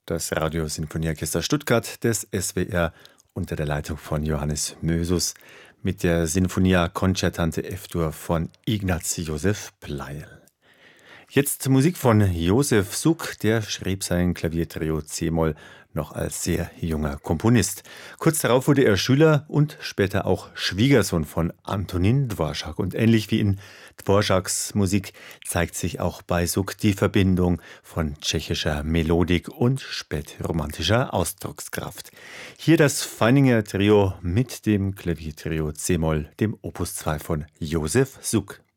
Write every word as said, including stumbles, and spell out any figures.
Das Radio-Sinfonieorchester Stuttgart des S W R unter der Leitung von Johannes Mösus mit der Sinfonia Concertante F-Dur von Ignaz Josef Pleyel. Jetzt Musik von Josef Suk, der schrieb sein Klaviertrio C-Moll noch als sehr junger Komponist. Kurz darauf wurde er Schüler und später auch Schwiegersohn von Antonín Dvořák. Und ähnlich wie in Dvořáks Musik zeigt sich auch bei Suk die Verbindung von tschechischer Melodik und spätromantischer Ausdruckskraft. Hier das Feininger Trio mit dem Klaviertrio C-Moll, dem Opus zwei von Josef Suk.